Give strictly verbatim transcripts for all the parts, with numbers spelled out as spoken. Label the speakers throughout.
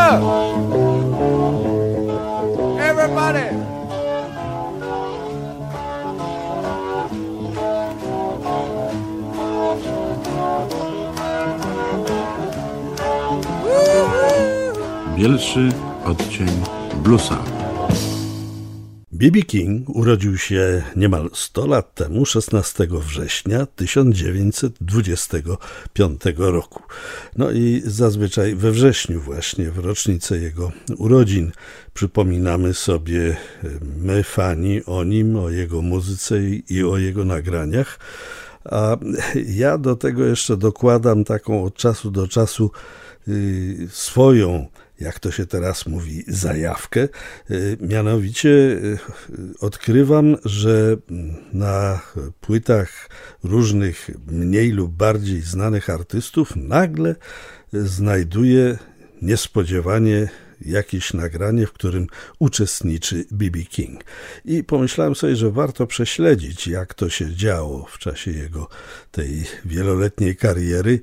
Speaker 1: up! Everybody!
Speaker 2: Bielszy odcień bluesa.
Speaker 3: B B King urodził się niemal sto lat temu, szesnastego września tysiąc dziewięćset dwudziestego piątego roku. No i zazwyczaj we wrześniu właśnie, w rocznicę jego urodzin, przypominamy sobie my, fani, o nim, o jego muzyce i o jego nagraniach. A ja do tego jeszcze dokładam taką od czasu do czasu yy, swoją, jak to się teraz mówi, zajawkę. Mianowicie odkrywam, że na płytach różnych mniej lub bardziej znanych artystów nagle znajduję niespodziewanie jakieś nagranie, w którym uczestniczy B B King. I pomyślałem sobie, że warto prześledzić, jak to się działo w czasie jego tej wieloletniej kariery,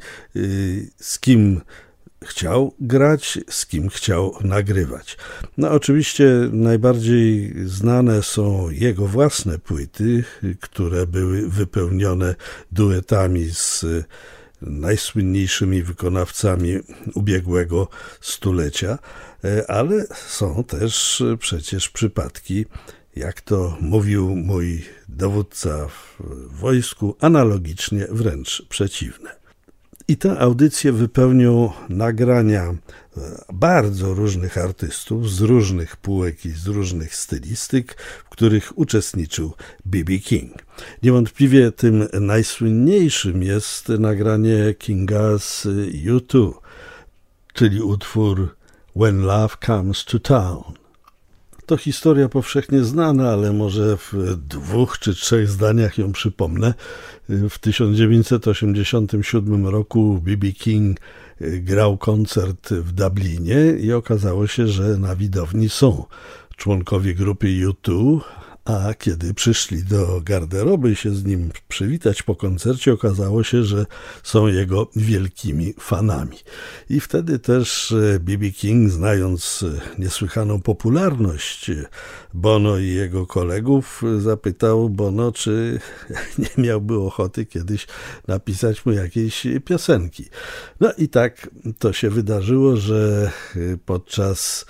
Speaker 3: z kim chciał grać, z kim chciał nagrywać. No oczywiście najbardziej znane są jego własne płyty, które były wypełnione duetami z najsłynniejszymi wykonawcami ubiegłego stulecia, ale są też przecież przypadki, jak to mówił mój dowódca w wojsku, analogicznie wręcz przeciwne. I tę audycję wypełnią nagrania bardzo różnych artystów z różnych półek i z różnych stylistyk, w których uczestniczył B B King. Niewątpliwie tym najsłynniejszym jest nagranie Kinga z U dwa, czyli utwór When Love Comes to Town. To historia powszechnie znana, ale może w dwóch czy trzech zdaniach ją przypomnę. W tysiąc dziewięćset osiemdziesiątym siódmym roku B B King grał koncert w Dublinie i okazało się, że na widowni są członkowie grupy U dwa, a kiedy przyszli do garderoby się z nim przywitać po koncercie, okazało się, że są jego wielkimi fanami. I wtedy też B B King, znając niesłychaną popularność Bono i jego kolegów, zapytał Bono, czy nie miałby ochoty kiedyś napisać mu jakiejś piosenki. No i tak to się wydarzyło, że podczas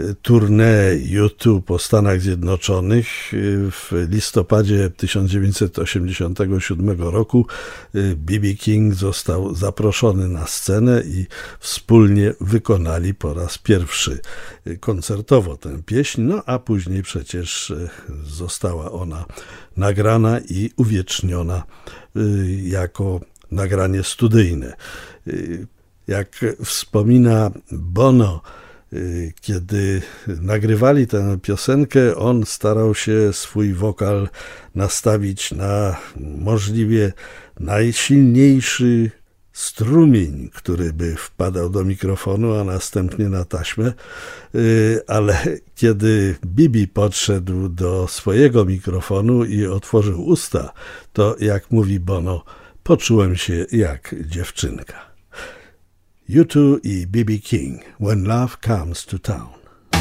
Speaker 3: tournée U dwa po Stanach Zjednoczonych w listopadzie tysiąc dziewięćset osiemdziesiątego siódmego roku B B King został zaproszony na scenę i wspólnie wykonali po raz pierwszy koncertowo tę pieśń, no a później przecież została ona nagrana i uwieczniona jako nagranie studyjne. Jak wspomina Bono, kiedy nagrywali tę piosenkę, on starał się swój wokal nastawić na możliwie najsilniejszy strumień, który by wpadał do mikrofonu, a następnie na taśmę, ale kiedy B B podszedł do swojego mikrofonu i otworzył usta, to jak mówi Bono, poczułem się jak dziewczynka. U dwa i B B King, When Love Comes to Town.